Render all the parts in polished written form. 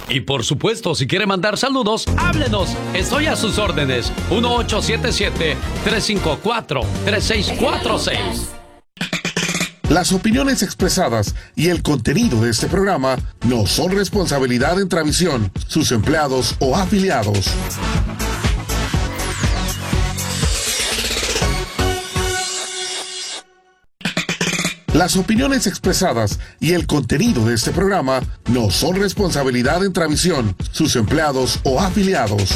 Y por supuesto, si quiere mandar saludos, háblenos. Estoy a sus órdenes. 1877-354-3646. Las opiniones expresadas y el contenido de este programa no son responsabilidad de Entravisión, sus empleados o afiliados. Las opiniones expresadas y el contenido de este programa no son responsabilidad de Entravisión, sus empleados o afiliados.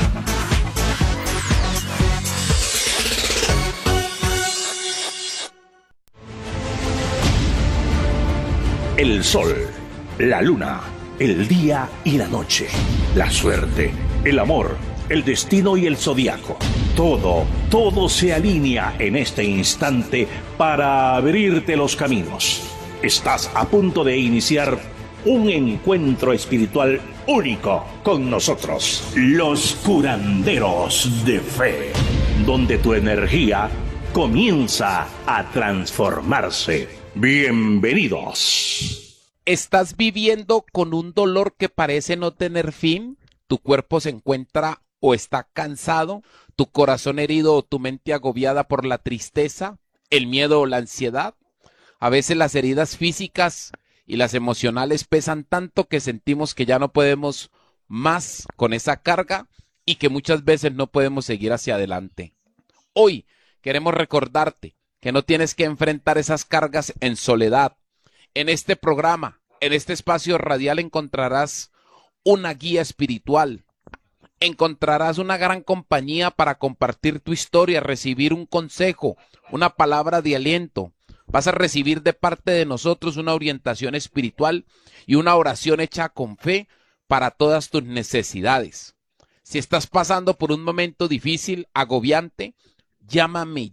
El sol, la luna, el día y la noche, la suerte, el amor, el destino y el zodiaco. Todo se alinea en este instante para abrirte los caminos. Estás a punto de iniciar un encuentro espiritual único con nosotros, los curanderos de fe, donde tu energía comienza a transformarse. Bienvenidos. ¿Estás viviendo con un dolor que parece no tener fin? ¿Tu cuerpo se encuentra o está cansado? ¿Tu corazón herido o tu mente agobiada por la tristeza, el miedo o la ansiedad? A veces las heridas físicas y las emocionales pesan tanto que sentimos que ya no podemos más con esa carga y que muchas veces no podemos seguir hacia adelante. Hoy queremos recordarte que no tienes que enfrentar esas cargas en soledad. En este programa, en este espacio radial encontrarás una guía espiritual. Encontrarás una gran compañía para compartir tu historia, recibir un consejo, una palabra de aliento. Vas a recibir de parte de nosotros una orientación espiritual y una oración hecha con fe para todas tus necesidades. Si estás pasando por un momento difícil, agobiante, llámame